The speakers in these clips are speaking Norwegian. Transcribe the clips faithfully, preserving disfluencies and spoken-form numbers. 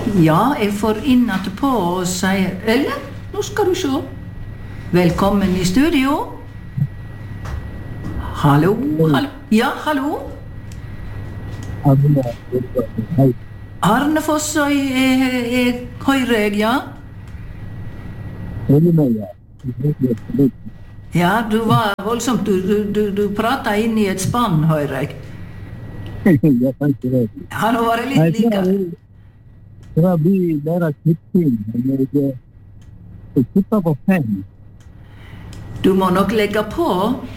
Ja, jeg får inn etterpå og sier, Ellen, nå skal du se. Velkommen i studio. Hallo, hallo. Ja, hallo. Arne Fossøy, jeg, jeg hører jeg, ja? Ja, du var voldsomt, du, du, du, du pratet inn i et spann, hører jeg. Ja, kanskje det. Ja, nå var det litt like. Det blir deres tipping, men jeg, jeg tipper på fem. Du må nok legge på.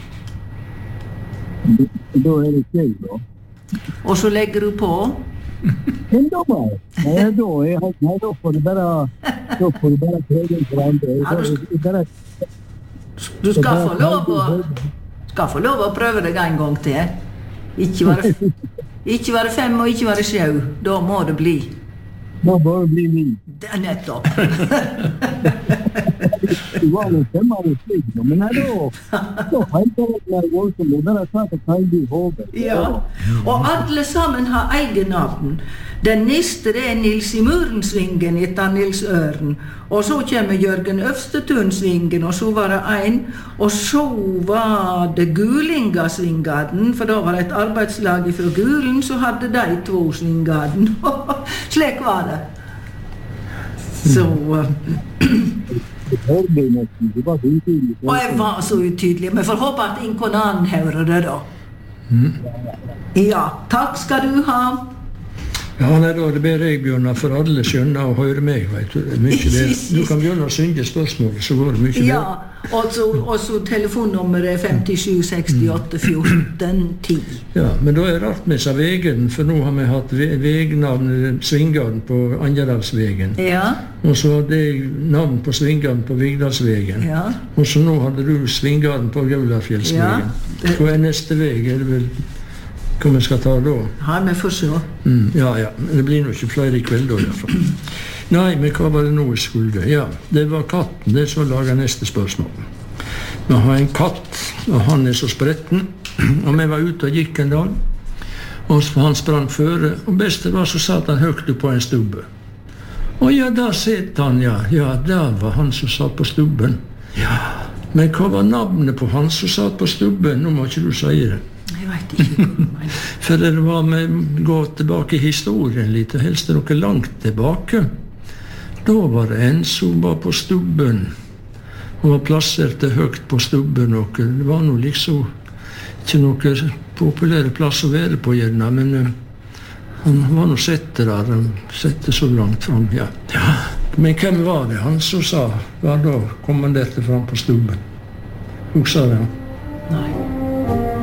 Da er det ikke da. Og så legger du på. Enda bare. Nei, da, jeg, nei, da får du bare, da får du bare prøve for andre. Ja, du, Jeg bare, du skal få lov å, skal få lov å prøve deg en gang til. Ikke være, ikke være fem og ikke være sju. Da må det bli. da bare bli min. Det er nettopp. Det var noen femmer og slik, men nei, da, da heter det meg voldsomt, og det er klart at jeg blir hodet. Ja, og alle sammen har egen navn. Den neste det er Nils i Murensvingen etter Nils Øren, og så kommer Jørgen Øvstetunsvingen, og så var det en, og så var det Gulingasvingaden, for da var det et arbeidslag fra Gulen, så hadde de to svingaden. Slik var det. Så... Og jeg var så utydelig, men får håpe at ingen annen hører det da. Ja, takk skal du ha. Ja, nei, da det ber jeg, Bjørnar, for alle skjønner og hører meg, vet du. Det er mye bedre. Du kan begynne å synge spørsmål, så går det mye bedre. Ja, og så, og så telefonnummeret femtisju sekstiåtte fjorten ti. Ja, men da er det rart med seg vegen, for nå har vi hatt vegnavn Svingarden på Angeravsvegen. Ja. Og så hadde jeg navn på Svingarden på Vigdalsvegen. Ja. Og så nå hadde du Svingarden på Gaulafjellsvegen. Ja. Hva er neste veg? Er det vel hva vi skal ta da? Ja, vi får se. Mm, ja, ja, men det blir nok ikke flere i kveld da, i hvert fall. Nei, men hva var det nå jeg skulle? Ja, det var katten, det som lager neste spørsmål. Vi har en katt, og han er så spretten, og vi var ute og gikk en dag, og han sprang føre, og beste var så satt han høyt på en stubbe. Og ja, da sett han, ja, ja, der var han som satt på stubben. Ja, men hva var navnet på han som satt på stubben? Nå må ikke du si det. Jeg vet ikke. For det var med gå tilbake i historien litt, og helst noe langt tilbake. Da var det en som var på stubben, og var plassert høyt på stubben, og det var nå liksom ikke noe populære plass å være på gjerne, men uh, han var nå sette der, sette så langt fram, ja. Ja. Men hvem var det? Han som sa, var da kommanderte fram på stubben? Husker du det? Nei.